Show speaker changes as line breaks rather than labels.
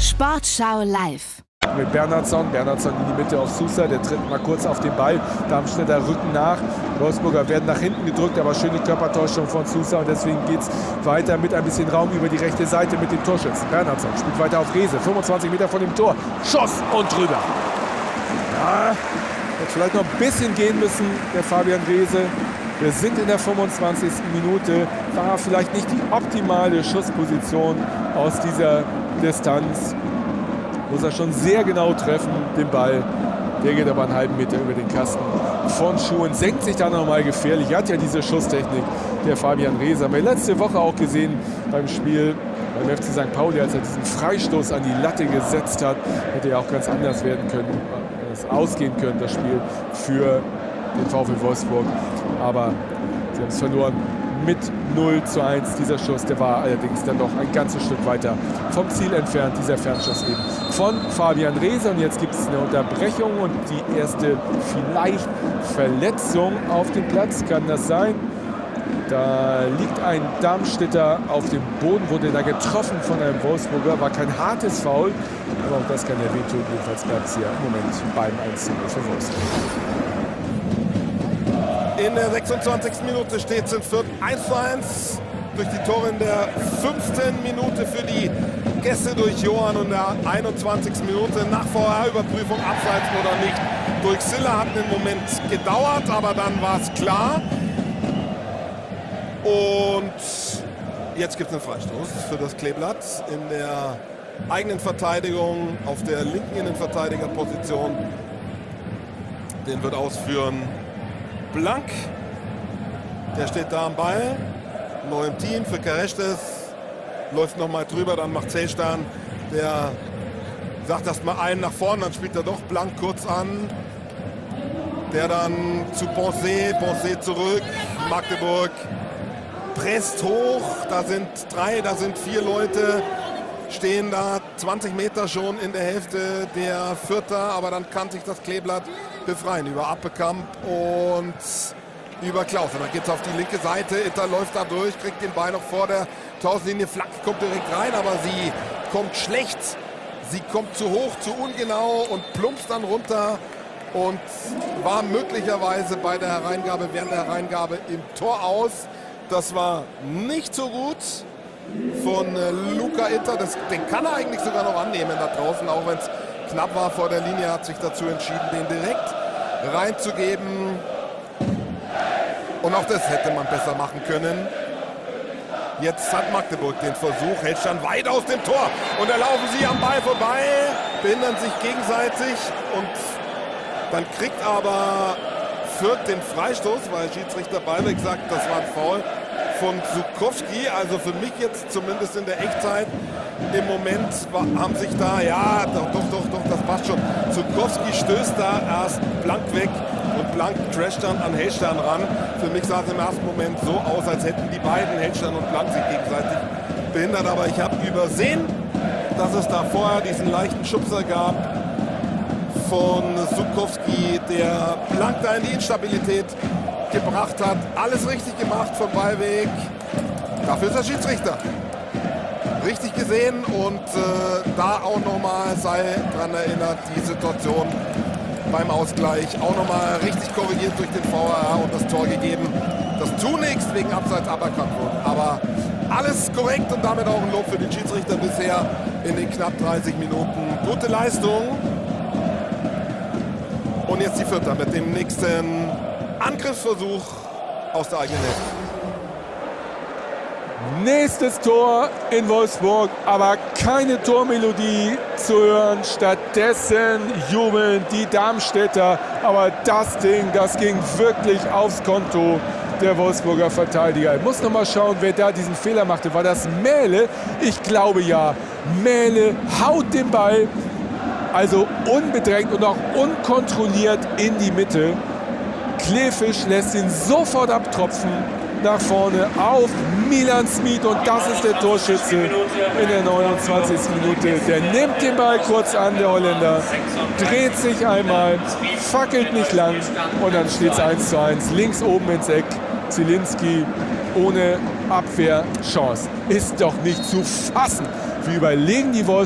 Sportschau live.
Mit Bernhardsson in die Mitte auf Sousa, der tritt mal kurz auf den Ball. Darmstädter rücken nach. Wolfsburger werden nach hinten gedrückt, aber schöne Körpertäuschung von Sousa und deswegen geht es weiter mit ein bisschen Raum über die rechte Seite mit dem Torschützen. Bernhardsson spielt weiter auf Rehse, 25 Meter von dem Tor. Schuss und drüber. Ja, wird vielleicht noch ein bisschen gehen müssen, der Fabian Rehse. Wir sind in der 25. Minute. War vielleicht nicht die optimale Schussposition aus dieser Distanz. Muss er schon sehr genau treffen, den Ball. Der geht aber einen halben Meter über den Kasten von Schuhen. Senkt sich da nochmal gefährlich. Er hat ja diese Schusstechnik, der Fabian Rehse. Haben wir letzte Woche auch gesehen beim Spiel beim FC St. Pauli, als er diesen Freistoß an die Latte gesetzt hat. Hätte ja auch ganz anders werden können, ausgehen können, das Spiel für den VfL Wolfsburg. Aber sie haben es verloren mit 0:1. Dieser Schuss, der war allerdings dann noch ein ganzes Stück weiter vom Ziel entfernt, dieser Fernschuss eben von Fabian Rehse. Und jetzt gibt es eine Unterbrechung und die erste vielleicht Verletzung auf dem Platz. Kann das sein? Da liegt ein Darmstädter auf dem Boden, wurde da getroffen von einem Wolfsburger. War kein hartes Foul, aber auch das kann ja wehtun. Jedenfalls bleibt es hier im Moment beim 1:0 für Wolfsburg.
In der 26. Minute steht es in Fürth 1:1 durch die Tore in der 5. Minute für die Gäste durch Johann und der 21. Minute nach VR-Überprüfung abseits oder nicht durch Silla. Hat einen Moment gedauert, aber dann war es klar. Und jetzt gibt es einen Freistoß für das Kleeblatt in der eigenen Verteidigung auf der linken Innenverteidigerposition. Den wird ausführen Blank, der steht da am Ball, neu im Team für Karestes, läuft nochmal drüber, dann macht Zellstern, der sagt erstmal einen nach vorne, dann spielt er doch Blank kurz an, der dann zu Bonset zurück, Magdeburg presst hoch, da sind 4 Leute, stehen da 20 Meter schon in der Hälfte der Fürther, aber dann kann sich das Kleeblatt befreien über Appekamp und über Klaus. Und dann geht es auf die linke Seite, Itter läuft da durch, kriegt den Ball noch vor der Torlinie, Flanke kommt direkt rein, aber sie kommt schlecht, sie kommt zu hoch, zu ungenau und plumpst dann runter und war möglicherweise bei der Hereingabe, während der Hereingabe im Tor aus. Das war nicht so gut von Luca Itter, den kann er eigentlich sogar noch annehmen da draußen, auch wenn es knapp war vor der Linie, hat sich dazu entschieden, den direkt reinzugeben. Und auch das hätte man besser machen können. Jetzt hat Magdeburg den Versuch, hält dann weit aus dem Tor und da laufen sie am Ball vorbei, behindern sich gegenseitig und dann kriegt aber Fürth den Freistoß, weil Schiedsrichter Ballweg sagt, das war ein Foul von Zukowski, also für mich jetzt zumindest in der Echtzeit im Moment haben sich da, ja, doch, das passt schon. Zukowski stößt da erst Blank weg und Blank trasht dann an Hellstern ran. Für mich sah es im ersten Moment so aus, als hätten die beiden, Hellstern und Blank, sich gegenseitig behindert, aber ich habe übersehen, dass es da vorher diesen leichten Schubser gab von Zukowski, der Blank da in die Instabilität gebracht hat. Alles richtig gemacht von Ballweg. Dafür ist er Schiedsrichter. Richtig gesehen und da auch nochmal sei dran erinnert, die Situation beim Ausgleich auch nochmal richtig korrigiert durch den VAR und das Tor gegeben, das zunächst wegen Abseits aberkannt wurde. Aber alles korrekt und damit auch ein Lob für den Schiedsrichter bisher in den knapp 30 Minuten. Gute Leistung. Und jetzt die Fürther mit dem nächsten Angriffsversuch aus der eigenen Hälfte.
Nächstes Tor in Wolfsburg, aber keine Tormelodie zu hören. Stattdessen jubeln die Darmstädter. Aber das Ding, das ging wirklich aufs Konto der Wolfsburger Verteidiger. Ich muss noch mal schauen, wer da diesen Fehler machte. War das Mähle? Ich glaube ja. Mähle haut den Ball, also unbedrängt und auch unkontrolliert in die Mitte. Kleefisch lässt ihn sofort abtropfen nach vorne auf Milan Smit und das ist der Torschütze in der 29. Minute. Der nimmt den Ball kurz an, der Holländer, dreht sich einmal, fackelt nicht lang und dann steht es 1:1. Links oben ins Eck, Zielinski ohne Abwehrchance. Ist doch nicht zu fassen, wie überlegen die Wolfsburg